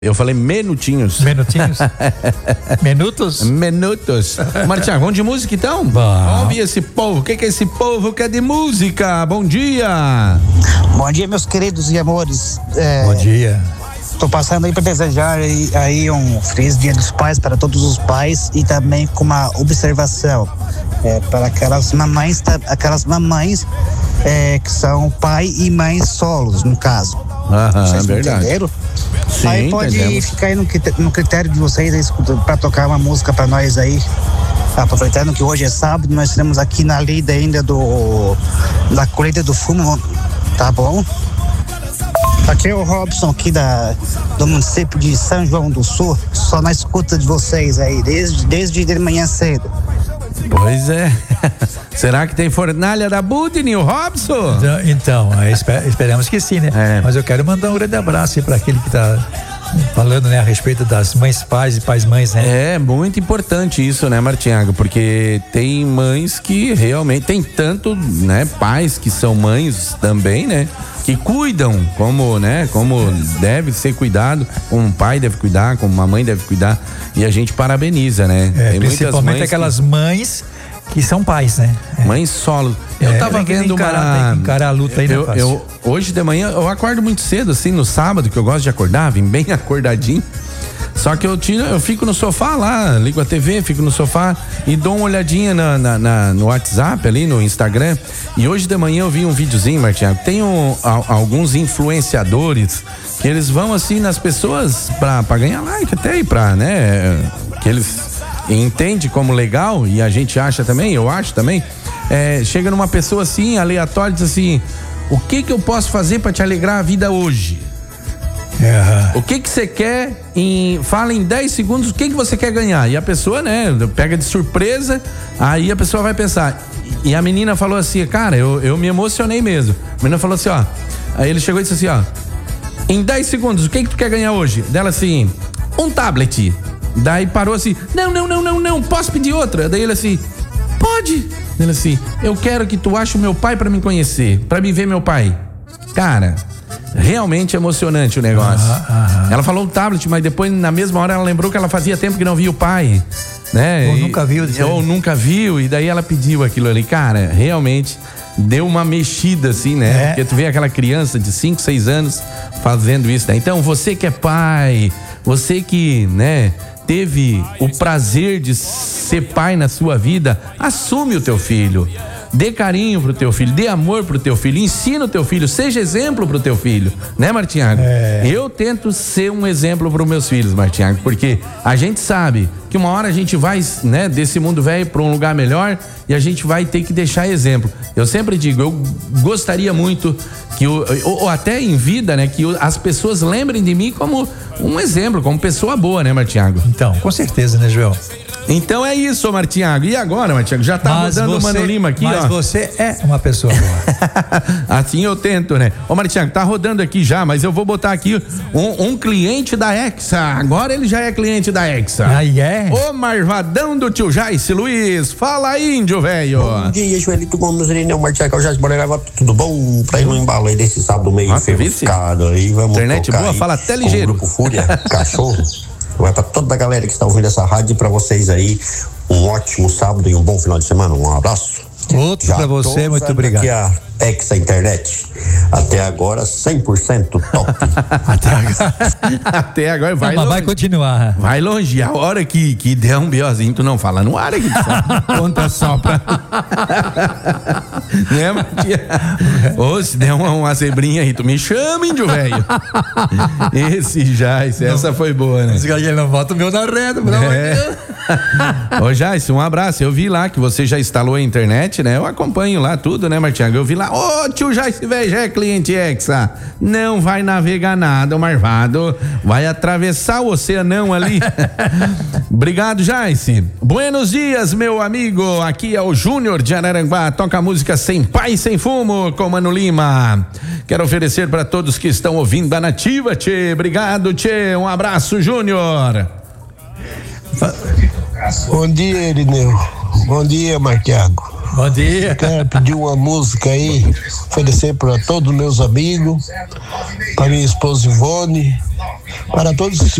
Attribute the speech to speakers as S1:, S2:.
S1: Eu falei minutinhos.
S2: Minutinhos? Minutos?
S1: Minutos. Martinho, vamos de música então? Vamos ouvir esse povo. O que é esse povo que é de música? Bom dia.
S3: Bom dia, meus queridos e amores.
S2: Bom dia.
S3: Tô passando aí para desejar aí um feliz Dia dos Pais para todos os pais e também com uma observação para aquelas mamães que são pai e mãe solos, no caso.
S1: Aham, verdade.
S3: Entenderam?
S1: Sim,
S3: aí pode ficar aí no critério de vocês aí, para tocar uma música para nós aí. Aproveitando que hoje é sábado, nós estamos aqui na lida ainda da colheita do fumo, tá bom? Aqui é o Robson aqui do município de São João do Sul, só na escuta de vocês aí, desde de manhã cedo.
S1: Pois é. Será que tem fornalha da Budini, o Robson?
S2: Então, esperamos que sim, né? Mas eu quero mandar um grande abraço aí para aquele que tá falando, né, a respeito das mães pais e pais mães, né? É muito importante isso, né, Martinhago? Porque tem mães que realmente, tem tanto, né, pais que são mães também, né? Que cuidam como deve ser cuidado, como um pai deve cuidar, como uma mãe deve cuidar, e a gente parabeniza, né? Tem principalmente aquelas mães que são pais, né?
S1: Mães solo. Eu tava vendo
S2: encarar a luta aí, né?
S1: Hoje de manhã, eu acordo muito cedo, assim, no sábado, que eu gosto de acordar, vim bem acordadinho. Só que eu fico no sofá lá, ligo a TV, fico no sofá e dou uma olhadinha no WhatsApp ali, no Instagram. E hoje de manhã eu vi um videozinho, Martinho. Tem alguns influenciadores que eles vão assim nas pessoas pra ganhar like até e pra, né? Que eles entendem como legal e a gente acha também, eu acho também. Chega numa pessoa assim, aleatória, diz assim: o que eu posso fazer pra te alegrar a vida hoje? O que você quer, fala em 10 segundos o que você quer ganhar. E a pessoa, né, pega de surpresa, aí a pessoa vai pensar. E a menina falou assim, cara, eu me emocionei mesmo. A menina falou assim, ó, aí ele chegou e disse assim, ó, em 10 segundos, o que tu quer ganhar hoje? Dela assim, um tablet. Daí parou assim, não, posso pedir outra? Daí ele assim, pode. Ele assim, eu quero que tu ache o meu pai pra me conhecer, pra me ver meu pai. Cara, realmente emocionante o negócio. Ela falou um tablet, mas depois na mesma hora ela lembrou que ela fazia tempo que não via o pai, né? Ou nunca viu, e daí ela pediu aquilo ali. Cara, realmente deu uma mexida assim, né? Porque tu vê aquela criança de 5, 6 anos fazendo isso, né? Então você que é pai, você que, né, teve o prazer de ser pai na sua vida, assume o teu filho. Dê carinho pro teu filho, dê amor pro teu filho, ensina o teu filho, seja exemplo pro teu filho, né, Martinhago? Eu tento ser um exemplo pros meus filhos, Martinhago, porque a gente sabe que uma hora a gente vai, né, desse mundo velho pra um lugar melhor e a gente vai ter que deixar exemplo. Eu sempre digo, eu gostaria muito que, ou até em vida, né, que as pessoas lembrem de mim como um exemplo, como pessoa boa, né, Martinhago?
S2: Então, com certeza, né, Joel?
S1: Então é isso, Martinhago. E agora, Martinhago? Já tá rodando o Mano Lima aqui,
S2: mas
S1: ó.
S2: Mas você é uma pessoa boa.
S1: Assim eu tento, né? Ô, Martinhago, tá rodando aqui já, mas eu vou botar aqui um cliente da Hexa. Agora ele já é cliente da Hexa.
S2: Aí é?
S1: Ô, Marvadão do tio Jaice Luiz. Fala aí, índio velho.
S4: Bom dia, Joelito Gomes, Irineu Martinhago, o Jaice Borelava, tudo bom? Pra ir no embalo aí desse sábado meio ferruscado aí, vamos
S1: internet boa, fala até ligeiro.
S4: O Grupo Fúria, cachorro. Vai pra toda a galera que está ouvindo essa rádio e pra vocês aí, um ótimo sábado e um bom final de semana. Um abraço.
S2: Outro já pra você, muito obrigado.
S4: Aqui a Hexa Internet. Até agora, 100% top.
S1: Até agora vai
S2: longe. Vai continuar.
S1: Vai longe. A hora que der um biozinho, tu não fala no ar aqui. Conta só pra... Né, Matia? Ou se der uma zebrinha aí, tu me chama, índio velho. Essa foi boa, né?
S2: Esse galinha não bota o meu na reta,
S1: Ô, Jaice, um abraço. Eu vi lá que você já instalou a internet, né? Eu acompanho lá tudo, né, Martinho? Eu vi lá, ô, tio Jaice, velho, já é cliente Hexa. Não vai navegar nada, o marvado. Vai atravessar o oceanão ali. Obrigado, Jaice. Buenos dias, meu amigo. Aqui é o Júnior de Araranguá. Toca a música Sem Pai, Sem Fumo, com Mano Lima. Quero oferecer para todos que estão ouvindo a Nativa, tchê. Obrigado, tchê. Um abraço, Júnior.
S5: Bom dia, Irineu. Bom dia, Martiago.
S2: Bom dia.
S5: Quero pedir uma música aí, oferecer para todos os meus amigos, para minha esposa Ivone, para todos os